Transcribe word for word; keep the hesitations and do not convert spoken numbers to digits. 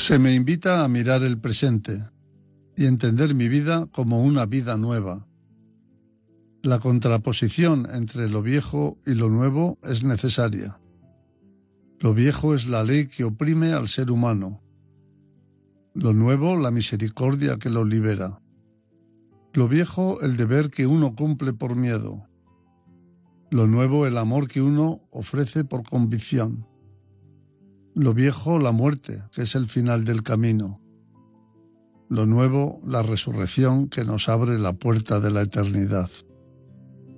Se me invita a mirar el presente y entender mi vida como una vida nueva. La contraposición entre lo viejo y lo nuevo es necesaria. Lo viejo es la ley que oprime al ser humano. Lo nuevo, la misericordia que lo libera. Lo viejo, el deber que uno cumple por miedo. Lo nuevo, el amor que uno ofrece por convicción. Lo viejo, la muerte, que es el final del camino. Lo nuevo, la resurrección que nos abre la puerta de la eternidad.